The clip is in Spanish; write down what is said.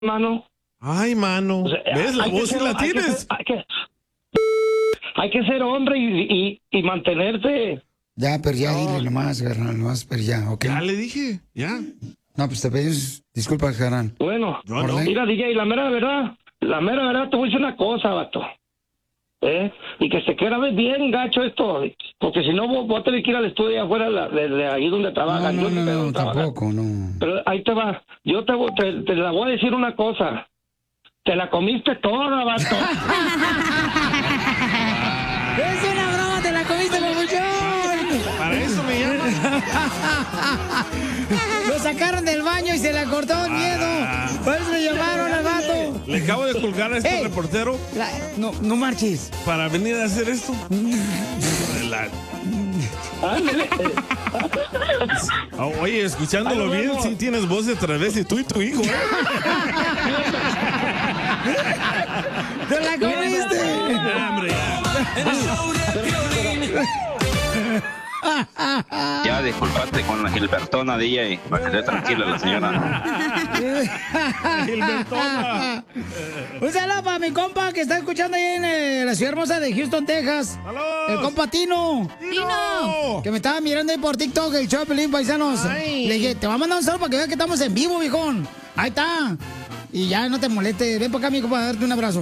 mano. Ay, mano. O sea, ¿Ves? La voz sí la tienes. Hay que ser hombre y mantenerse. Ya, pero ya dile nomás, carnal, nomás, pero ya, ¿ok? Ya le dije, ya. No, pues te pedimos disculpas, carnal. Bueno, no. Mira, DJ, la mera verdad, te voy a decir una cosa, vato. Y que se queda bien gacho esto, porque si no voy a tener que ir al estudio afuera de ahí donde trabajan. No, tampoco, no. Pero ahí te va, yo te la voy a decir una cosa. Te la comiste toda, vato. ¡Es una broma! ¡Te la comiste, papuchón! Para eso me llaman. Lo sacaron del baño y se le cortó el miedo. Por eso le llamaron al vato. Le acabo de colgar a este reportero. No marches. Para venir a hacer esto. Oye, escuchándolo bien, sí tienes voz de travesti, tú y tu hijo. ¡Te la comiste! Ya disculpaste con la Gilbertona, DJ, para que esté tranquila la señora. Gilbertona. Un saludo para mi compa que está escuchando ahí en la ciudad hermosa de Houston, Texas. ¡Saludos! El compa Tino. Que me estaba mirando ahí por TikTok, el show de Pelín, paisanos. Ay. Le dije, te voy a mandar un saludo para que veas que estamos en vivo, viejón. Ahí está. Y ya no te molestes. Ven para acá, mi compa, a darte un abrazo.